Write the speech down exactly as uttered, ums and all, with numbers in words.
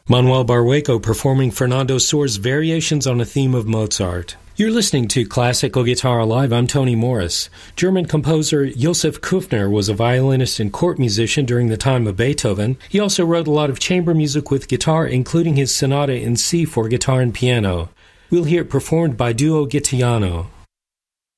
Manuel Barrueco performing Fernando Sohr's Variations on a Theme of Mozart. You're listening to Classical Guitar Alive. I'm Tony Morris. German composer Josef Kufner was a violinist and court musician during the time of Beethoven. He also wrote a lot of chamber music with guitar, including his sonata in C for guitar and piano. We'll hear it performed by Duo Gittiano.